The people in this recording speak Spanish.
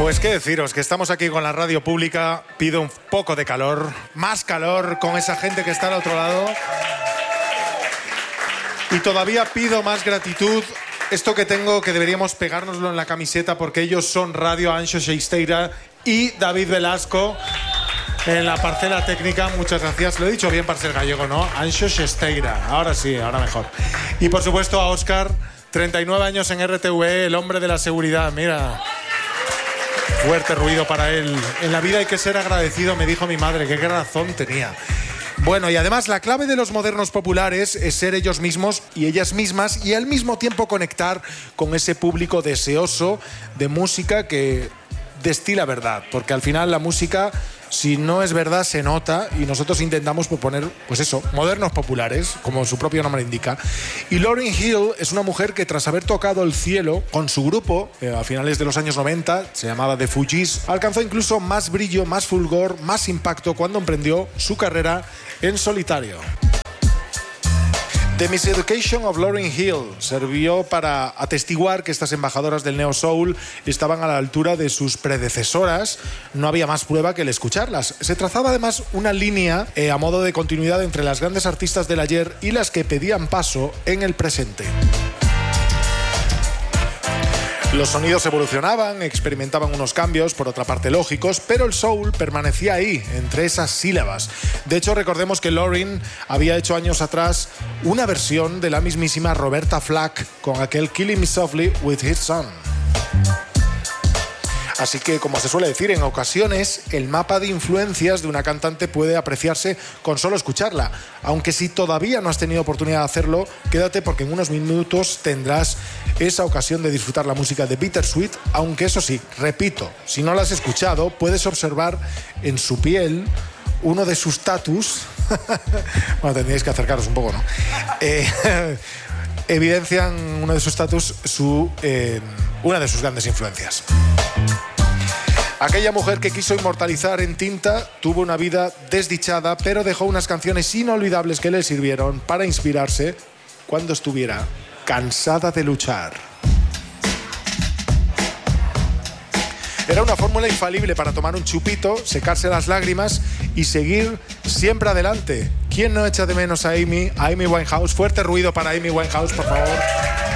Pues qué deciros, que estamos aquí con la radio pública, pido un poco de calor, más calor con esa gente que está al otro lado. Y todavía pido más gratitud. Esto que tengo, que deberíamos pegárnoslo en la camiseta, porque ellos son Radio Anxo Xesteira y David Velasco en la parcela técnica. Muchas gracias. Lo he dicho bien para ser gallego, ¿no? Anxo Xesteira. Ahora sí, ahora mejor. Y por supuesto a Óscar, 39 años en RTV, el hombre de la seguridad. Mira, fuerte ruido para él. En la vida hay que ser agradecido, me dijo mi madre. Qué razón tenía. Bueno, y además la clave de los modernos populares es ser ellos mismos y ellas mismas y al mismo tiempo conectar con ese público deseoso de música que destila verdad, porque al final la música, si no es verdad, se nota, y nosotros intentamos proponer, pues eso, modernos populares, como su propio nombre indica. Y Lauryn Hill es una mujer que, tras haber tocado el cielo con su grupo a finales de los años 90, se llamaba The Fugees, alcanzó incluso más brillo, más fulgor, más impacto cuando emprendió su carrera en solitario. The Miseducation of Lauryn Hill sirvió para atestiguar que estas embajadoras del Neo Soul estaban a la altura de sus predecesoras. No había más prueba que el escucharlas. Se trazaba además una línea a modo de continuidad entre las grandes artistas del ayer y las que pedían paso en el presente. Los sonidos evolucionaban, experimentaban unos cambios, por otra parte lógicos, pero el soul permanecía ahí, entre esas sílabas. De hecho, recordemos que Lauryn había hecho años atrás una versión de la mismísima Roberta Flack con aquel Killing Me Softly with His Son. Así que, como se suele decir, en ocasiones el mapa de influencias de una cantante puede apreciarse con solo escucharla. Aunque si todavía no has tenido oportunidad de hacerlo, quédate porque en unos minutos tendrás esa ocasión de disfrutar la música de Bittersweet. Aunque eso sí, repito, si no la has escuchado, puedes observar en su piel uno de sus tatus. Bueno, tendríais que acercaros un poco, ¿no? Evidencian uno de sus tatus una de sus grandes influencias. Aquella mujer que quiso inmortalizar en tinta tuvo una vida desdichada, pero dejó unas canciones inolvidables que le sirvieron para inspirarse cuando estuviera cansada de luchar. Era una fórmula infalible para tomar un chupito, secarse las lágrimas y seguir siempre adelante. ¿Quién no echa de menos a Amy Winehouse? Fuerte ruido para Amy Winehouse, por favor.